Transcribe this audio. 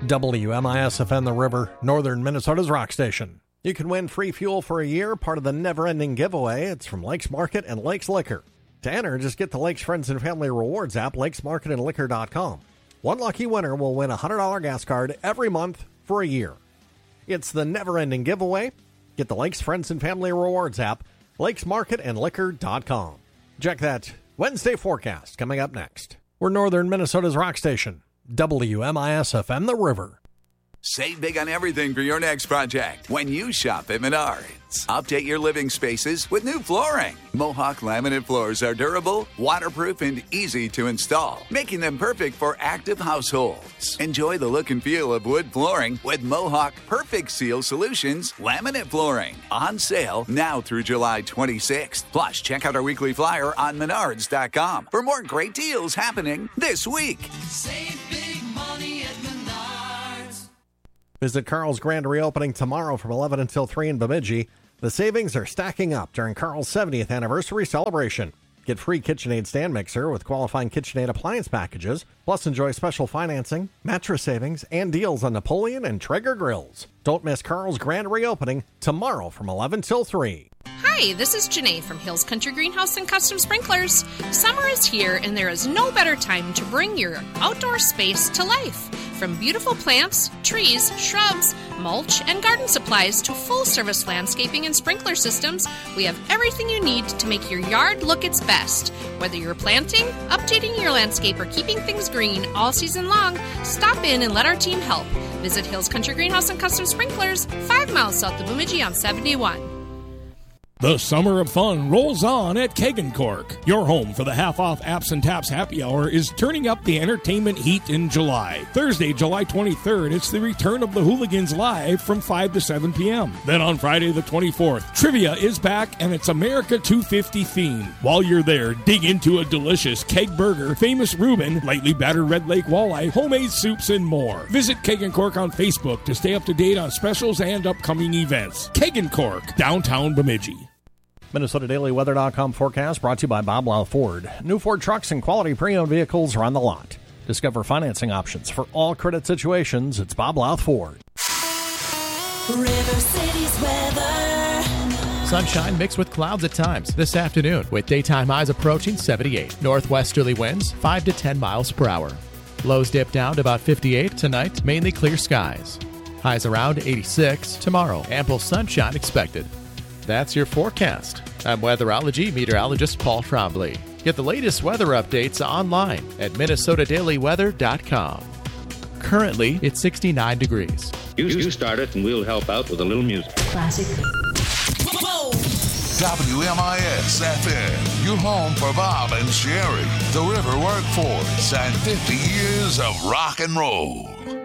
WMIS-FM The River, northern Minnesota's rock station. You can win free fuel for a year, part of the never-ending giveaway. It's from Lakes Market and Lakes Liquor. To enter, just get the Lakes Friends and Family Rewards app, lakesmarketandliquor.com. One lucky winner will win a $100 gas card every month for a year. It's the never-ending giveaway. Get the Lakes Friends and Family Rewards app, lakesmarketandliquor.com. Check that Wednesday forecast coming up next. We're northern Minnesota's rock station, WMIS-FM The River. Save big on everything for your next project when you shop at Menards. Update your living spaces with new flooring. Mohawk laminate floors are durable, waterproof, and easy to install, making them perfect for active households. Enjoy the look and feel of wood flooring with Mohawk Perfect Seal Solutions laminate flooring. On sale now through July 26th. Plus, check out our weekly flyer on Menards.com for more great deals happening this week. Save big money at Menards. Visit Carl's grand reopening tomorrow from 11 until 3 in Bemidji. The savings are stacking up during Carl's 70th anniversary celebration. Get free KitchenAid stand mixer with qualifying KitchenAid appliance packages. Plus, enjoy special financing, mattress savings, and deals on Napoleon and Traeger grills. Don't miss Carl's grand reopening tomorrow from 11 till 3. Hi, this is Janae from Hills Country Greenhouse and Custom Sprinklers. Summer is here, and there is no better time to bring your outdoor space to life. From beautiful plants, trees, shrubs, mulch, and garden supplies to full-service landscaping and sprinkler systems, we have everything you need to make your yard look its best. Whether you're planting, updating your landscape, or keeping things green all season long, stop in and let our team help. Visit Hills Country Greenhouse and Custom Sprinklers, 5 miles south of Bemidji on 71. The summer of fun rolls on at Keg & Cork. Your home for the half-off Apps and Taps happy hour is turning up the entertainment heat in July. Thursday, July 23rd, it's the return of the Hooligans Live from 5 to 7 p.m. Then on Friday the 24th, Trivia is back and it's America 250 theme. While you're there, dig into a delicious keg burger, famous Reuben, lightly battered Red Lake walleye, homemade soups, and more. Visit Keg & Cork on Facebook to stay up to date on specials and upcoming events. Keg & Cork, downtown Bemidji. MinnesotaDailyWeather.com forecast brought to you by Bob Lau Ford. New Ford trucks and quality pre-owned vehicles are on the lot. Discover financing options for all credit situations. It's Bob Lau Ford. River City's weather. Sunshine mixed with clouds at times this afternoon, with daytime highs approaching 78. Northwesterly winds 5 to 10 miles per hour. Lows dip down to about 58 tonight, mainly clear skies. Highs around 86 tomorrow. Ample sunshine expected. That's your forecast. I'm weatherology meteorologist Paul Trombley. Get the latest weather updates online at MinnesotaDailyWeather.com. Currently, it's 69 degrees. You start it and we'll help out with a little music. Classic. WMIS FM, your home for Bob and Sherry, the River Workforce, and 50 years of rock and roll.